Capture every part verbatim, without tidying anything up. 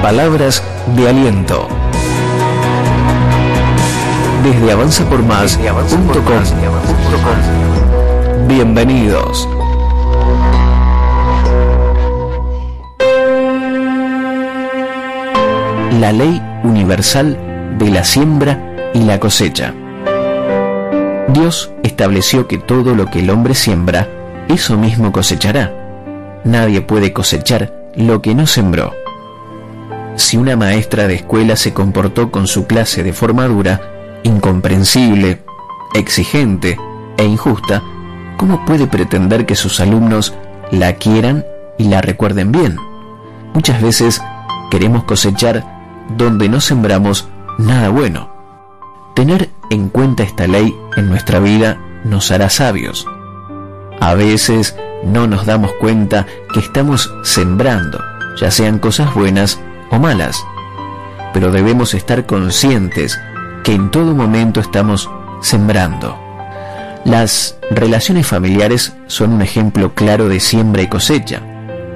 Palabras de aliento. Desde avanza por más punto com. Bienvenidos. La ley universal de la siembra y la cosecha. Dios estableció que todo lo que el hombre siembra, eso mismo cosechará. Nadie puede cosechar lo que no sembró. Si una maestra de escuela se comportó con su clase de forma dura, incomprensible, exigente e injusta, ¿cómo puede pretender que sus alumnos la quieran y la recuerden bien? Muchas veces queremos cosechar donde no sembramos nada bueno. Tener en cuenta esta ley en nuestra vida nos hará sabios. A veces no nos damos cuenta que estamos sembrando, ya sean cosas buenas o malas, pero debemos estar conscientes que en todo momento estamos sembrando. Las relaciones familiares son un ejemplo claro de siembra y cosecha.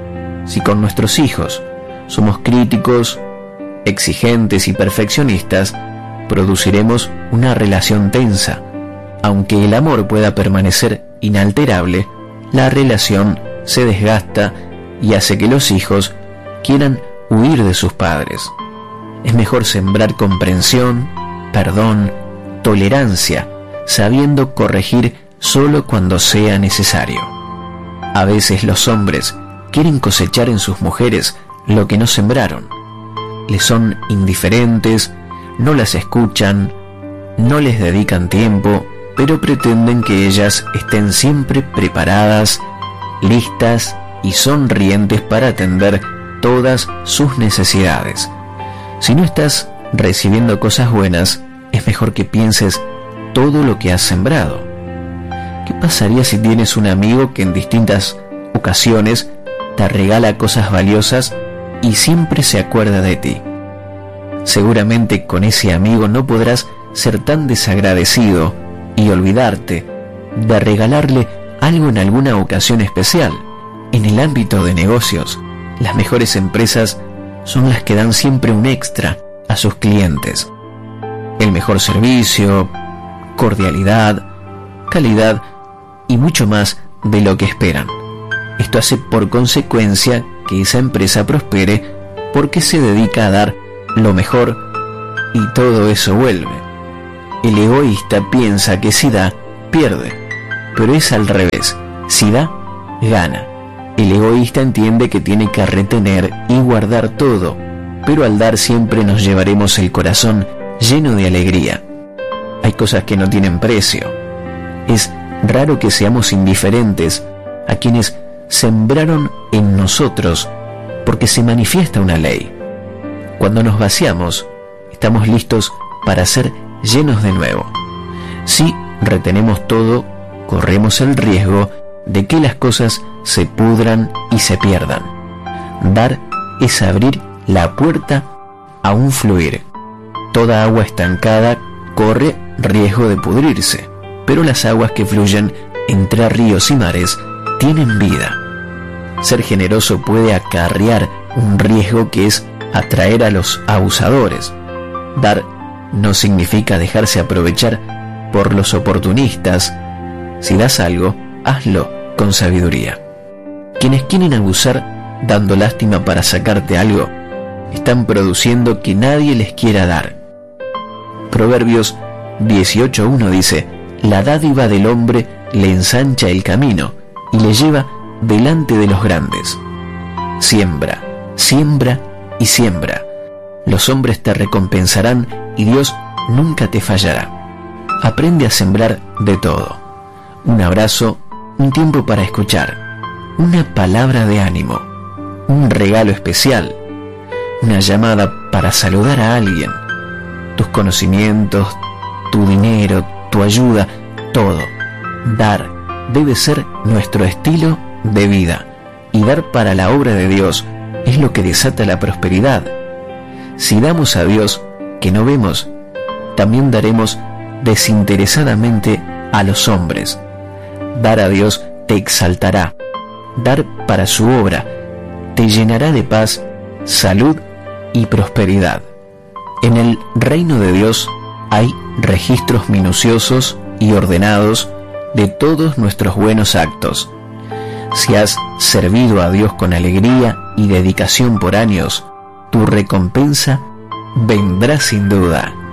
Si con nuestros hijos somos críticos, exigentes y perfeccionistas, produciremos una relación tensa. Aunque el amor pueda permanecer inalterable, la relación se desgasta y hace que los hijos quieran huir de sus padres. Es mejor sembrar comprensión, perdón, tolerancia, sabiendo corregir solo cuando sea necesario. A veces los hombres quieren cosechar en sus mujeres lo que no sembraron. Les son indiferentes, no las escuchan, no les dedican tiempo, pero pretenden que ellas estén siempre preparadas, listas y sonrientes para atender todas sus necesidades. Si no estás recibiendo cosas buenas, es mejor que pienses todo lo que has sembrado. ¿Qué pasaría si tienes un amigo que en distintas ocasiones te regala cosas valiosas y siempre se acuerda de ti? Seguramente con ese amigo no podrás ser tan desagradecido y olvidarte de regalarle algo en alguna ocasión especial. En el ámbito de negocios, las mejores empresas son las que dan siempre un extra a sus clientes. El mejor servicio, cordialidad, calidad y mucho más de lo que esperan. Esto hace por consecuencia que esa empresa prospere porque se dedica a dar lo mejor y todo eso vuelve. El egoísta piensa que si da, pierde, pero es al revés. Si da, gana. El egoísta entiende que tiene que retener y guardar todo, pero al dar siempre nos llevaremos el corazón lleno de alegría. Hay cosas que no tienen precio. Es raro que seamos indiferentes a quienes sembraron en nosotros, porque se manifiesta una ley. Cuando nos vaciamos, estamos listos para ser llenos de nuevo. Si retenemos todo, corremos el riesgo de que las cosas se pudran y se pierdan. Dar es abrir la puerta a un fluir. Toda agua estancada corre riesgo de pudrirse, pero las aguas que fluyen entre ríos y mares tienen vida. Ser generoso puede acarrear un riesgo que es atraer a los abusadores. Dar no significa dejarse aprovechar por los oportunistas. Si das algo, hazlo con sabiduría. Quienes quieren abusar dando lástima para sacarte algo, están produciendo que nadie les quiera dar. Proverbios dieciocho uno dice: la dádiva del hombre le ensancha el camino y le lleva delante de los grandes. Siembra, siembra y siembra. Los hombres te recompensarán y Dios nunca te fallará. Aprende a sembrar de todo. Un abrazo, un tiempo para escuchar, una palabra de ánimo, un regalo especial, una llamada para saludar a alguien, tus conocimientos, tu dinero, tu ayuda, todo. Dar debe ser nuestro estilo de vida, y dar para la obra de Dios es lo que desata la prosperidad. Si damos a Dios que no vemos, también daremos desinteresadamente a los hombres. Dar a Dios te exaltará. Dar para su obra te llenará de paz, salud y prosperidad. En el reino de Dios hay registros minuciosos y ordenados de todos nuestros buenos actos. Si has servido a Dios con alegría y dedicación por años, tu recompensa vendrá sin duda.